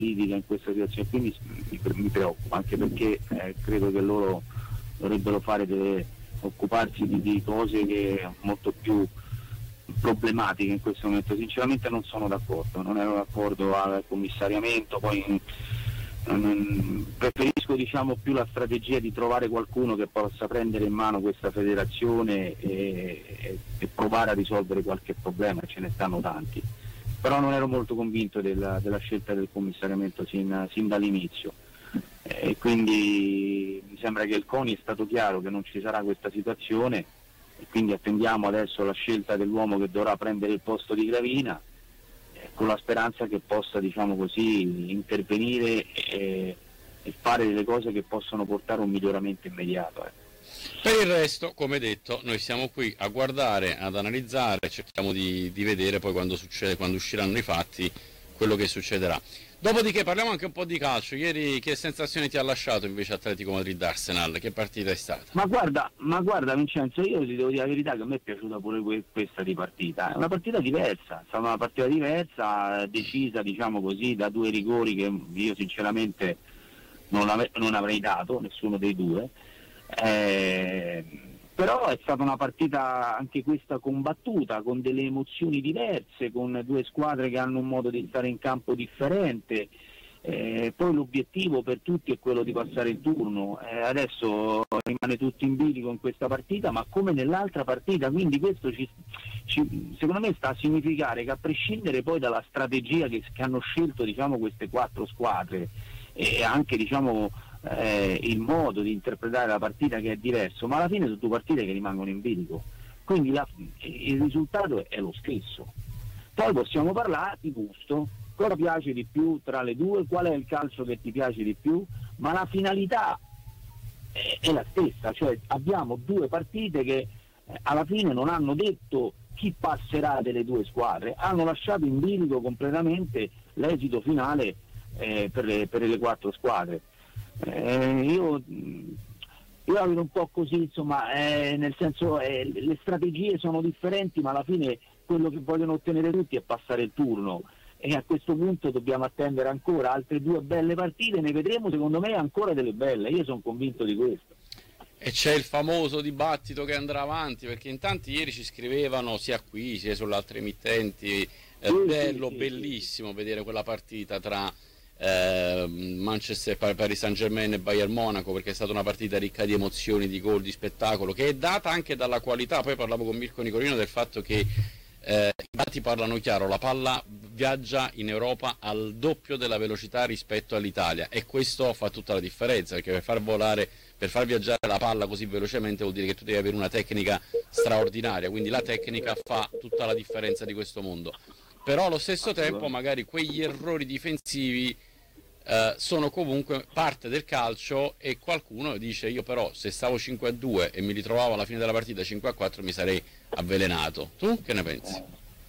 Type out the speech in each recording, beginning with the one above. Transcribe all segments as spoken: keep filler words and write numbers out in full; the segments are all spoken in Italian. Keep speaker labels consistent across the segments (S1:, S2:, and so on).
S1: politica in questa situazione, quindi mi, mi preoccupa, anche perché eh, credo che loro dovrebbero fare delle, occuparsi di, di cose che molto più problematiche in questo momento. Sinceramente non sono d'accordo, non ero d'accordo al commissariamento, poi non, preferisco diciamo più la strategia di trovare qualcuno che possa prendere in mano questa federazione e, e, e provare a risolvere qualche problema, ce ne stanno tanti. Però non ero molto convinto della, della scelta del commissariamento sin, sin dall'inizio, e quindi mi sembra che il CONI è stato chiaro che non ci sarà questa situazione, e quindi attendiamo adesso la scelta dell'uomo che dovrà prendere il posto di Gravina, eh, con la speranza che possa, diciamo così, intervenire e, e fare delle cose che possono portare a un miglioramento immediato. Eh.
S2: Per il resto, come detto, noi siamo qui a guardare, ad analizzare, cerchiamo di, di vedere poi quando succede, quando usciranno i fatti, quello che succederà. Dopodiché parliamo anche un po' di calcio. Ieri che sensazione ti ha lasciato invece Atletico Madrid-Arsenal? Che partita è stata?
S1: Ma guarda, ma guarda Vincenzo, io ti devo dire la verità che a me è piaciuta pure questa di partita. È una partita diversa, è stata una partita diversa, decisa diciamo così da due rigori che io sinceramente non, ave- non avrei dato, nessuno dei due. Eh, però è stata una partita anche questa combattuta, con delle emozioni diverse, con due squadre che hanno un modo di stare in campo differente. Eh, poi l'obiettivo per tutti è quello di passare il turno, eh, adesso rimane tutto in bilico in questa partita, ma come nell'altra partita, quindi questo ci, ci, secondo me sta a significare che, a prescindere poi dalla strategia che, che hanno scelto diciamo queste quattro squadre, e anche diciamo Eh, il modo di interpretare la partita che è diverso, ma alla fine sono due partite che rimangono in bilico, quindi la, il risultato è lo stesso. Poi possiamo parlare di gusto, cosa piace di più tra le due, qual è il calcio che ti piace di più, ma la finalità è, è la stessa, cioè abbiamo due partite che eh, alla fine non hanno detto chi passerà delle due squadre, hanno lasciato in bilico completamente l'esito finale eh, per, le, per le quattro squadre. Eh, io, io la vedo un po' così, insomma, eh, nel senso eh, le strategie sono differenti, ma alla fine quello che vogliono ottenere tutti è passare il turno, e a questo punto dobbiamo attendere ancora altre due belle partite, ne vedremo secondo me ancora delle belle, io sono convinto di questo.
S2: E c'è il famoso dibattito che andrà avanti, perché in tanti ieri ci scrivevano sia qui sia sulle altre emittenti, è
S1: sì,
S2: bello,
S1: sì,
S2: bellissimo sì. vedere quella partita tra Eh, Manchester, Paris Saint-Germain e Bayern Monaco, perché è stata una partita ricca di emozioni, di gol, di spettacolo, che è data anche dalla qualità. Poi parlavo con Mirko Nicolino del fatto che eh, i dati parlano chiaro, la palla viaggia in Europa al doppio della velocità rispetto all'Italia, e questo fa tutta la differenza, perché per far volare, per far viaggiare la palla così velocemente vuol dire che tu devi avere una tecnica straordinaria, quindi la tecnica fa tutta la differenza di questo mondo. Però allo stesso tempo magari quegli errori difensivi Uh, sono comunque parte del calcio, e qualcuno dice: io però se stavo cinque a due e mi ritrovavo alla fine della partita cinque a quattro mi sarei avvelenato. Tu che ne pensi?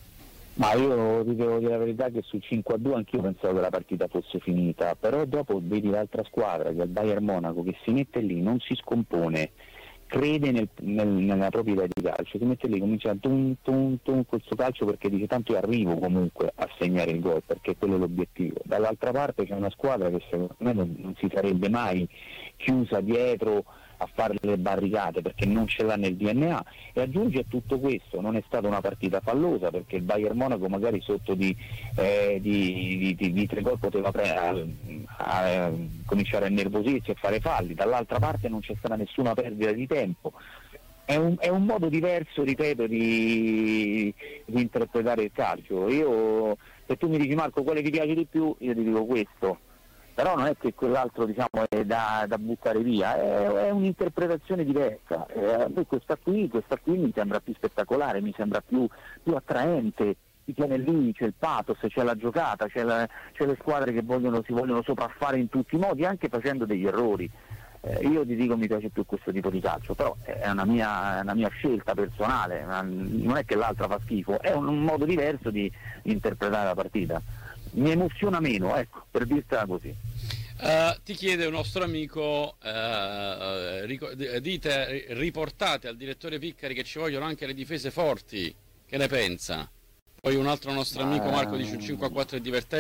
S3: Ma io ti devo dire la verità che su cinque a due anch'io pensavo che la partita fosse finita, però dopo vedi l'altra squadra, che è il Bayern Monaco, che si mette lì, non si scompone, crede nel, nel, nella propria idea di calcio, si mette lì, comincia a tum tum tum questo calcio, perché dice tanto io arrivo comunque a segnare il gol, perché quello è l'obiettivo. Dall'altra parte c'è una squadra che secondo me non, non si sarebbe mai chiusa dietro a fare le barricate, perché non ce l'ha nel D N A, e aggiunge a tutto questo non è stata una partita fallosa, perché il Bayern Monaco magari sotto di, eh, di, di, di, di tre gol poteva pre- a, a, a cominciare a nervosirsi e fare falli. Dall'altra parte non c'è stata nessuna perdita di tempo. È un, è un modo diverso, ripeto, di, di interpretare il calcio. Io, se tu mi dici Marco quale ti piace di più, io ti dico questo, però non è che quell'altro diciamo è da, da buttare via, è, è un'interpretazione diversa. Eh, questa qui, questa qui mi sembra più spettacolare, mi sembra più, più attraente, si tiene lì, c'è il pathos, c'è la giocata, c'è, la, c'è le squadre che vogliono, si vogliono sopraffare in tutti i modi, anche facendo degli errori. Eh, io ti dico mi piace più questo tipo di calcio, però è una mia, una mia scelta personale, non è che l'altra fa schifo, è un, un modo diverso di, di interpretare la partita. Mi emoziona meno, ecco, per dirtela così.
S2: Uh, ti chiede un nostro amico, uh, ric- dite, riportate al direttore Piccari che ci vogliono anche le difese forti, che ne pensa? Poi un altro nostro amico Marco dice un cinque a quattro è divertente.